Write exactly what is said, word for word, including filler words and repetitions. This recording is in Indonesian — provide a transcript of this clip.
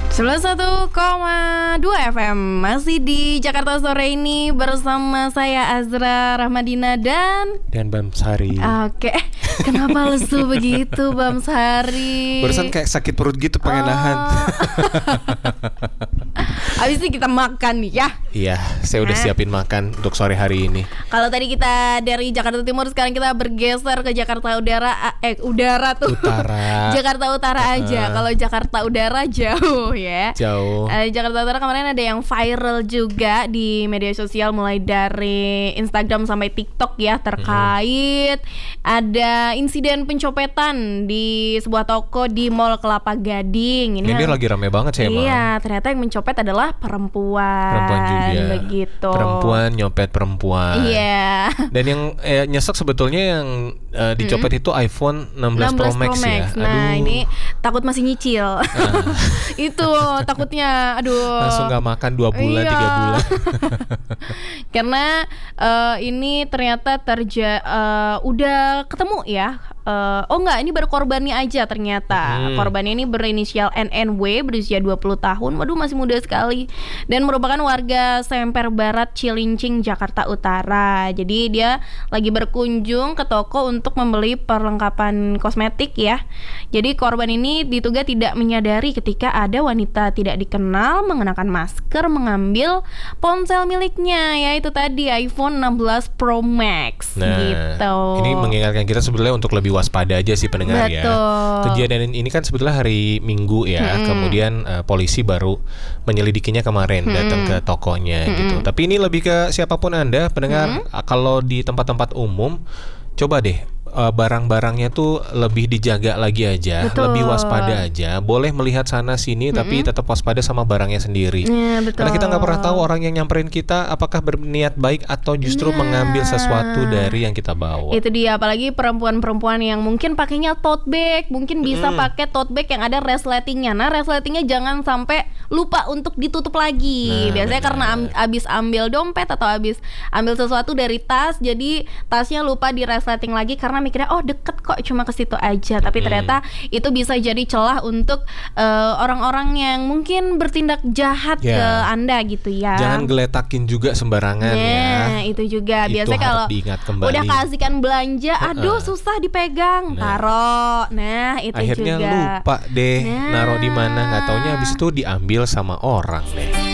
sembilan puluh satu koma dua F M masih di Jakarta sore ini bersama saya Azra Rahmadina dan dan Bam Sari. Oke, kenapa lesu begitu Bam Sari? Barusan kayak sakit perut gitu pengen oh. nahan. Abis ini kita makan nih ya. Iya, saya udah nah. siapin makan untuk sore hari ini. Kalau tadi kita dari Jakarta Timur, sekarang kita bergeser ke Jakarta Udara. Eh udara tuh Utara. Jakarta Utara aja. Uh. Kalau Jakarta Udara jauh ya. Jauh. Uh, Jakarta Utara kemarin ada yang viral juga di media sosial, mulai dari Instagram sampai TikTok ya, terkait hmm. ada insiden pencopetan di sebuah toko di Mall Kelapa Gading. Ini, ini lagi rame banget sih emang. Iya, ternyata yang mencopet adalah perempuan. Perempuan juga. Begitu. Perempuan nyopet perempuan. Iya. Dan yang eh, nyesek sebetulnya yang eh, dicopet hmm. itu iPhone enam belas, enam belas Pro Max, Pro Max ya. Nah, aduh. ini takut masih nyicil. Ah. Itu takutnya, aduh. Langsung gak makan dua bulan, iya. tiga bulan. Karena uh, ini ternyata terja uh, udah ketemu ya. Uh, oh enggak, ini baru korbannya aja ternyata. Hmm. Korbannya ini berinisial N N W, berusia dua puluh tahun. Waduh, masih muda sekali. Dan merupakan warga Semper Barat, Cilincing, Jakarta Utara. Jadi dia lagi berkunjung ke toko untuk membeli perlengkapan kosmetik ya. Jadi korban ini diduga tidak menyadari ketika ada wanita tidak dikenal mengenakan masker mengambil ponsel miliknya, yaitu tadi iPhone enam belas Pro Max. Nah, gitu. Ini mengingatkan kita sebenarnya untuk lebih waspada aja sih pendengar. Betul. Ya. Kejadian ini kan sebetulnya hari Minggu ya. Hmm. Kemudian uh, polisi baru menyelidikinya kemarin, hmm. datang ke tokonya hmm. gitu. Tapi ini lebih ke siapapun Anda pendengar, hmm. kalau di tempat-tempat umum coba deh Uh, barang-barangnya tuh lebih dijaga lagi aja. Betul. Lebih waspada aja. Boleh melihat sana sini, mm-hmm. tapi tetap waspada sama barangnya sendiri. Yeah, betul. Karena kita nggak pernah tahu orang yang nyamperin kita apakah berniat baik atau justru yeah. mengambil sesuatu dari yang kita bawa. Itu dia, apalagi perempuan-perempuan yang mungkin pakainya tote bag, mungkin bisa mm. pakai tote bag yang ada resletingnya. Nah, resletingnya jangan sampai lupa untuk ditutup lagi. Nah, biasanya bener. Karena am- abis ambil dompet atau abis ambil sesuatu dari tas, jadi tasnya lupa di resleting lagi karena mikirnya oh deket kok, cuma ke situ aja. Tapi hmm. ternyata itu bisa jadi celah untuk uh, orang-orang yang mungkin bertindak jahat yeah. ke Anda gitu ya. Jangan geletakin juga sembarangan nah, ya. Nah itu juga itu biasanya kalau udah kasihkan belanja, aduh susah dipegang, nah. taruh. Nah itu akhirnya juga. Akhirnya lupa deh nah. naruh di mana, nggak taunya habis itu diambil sama orang deh.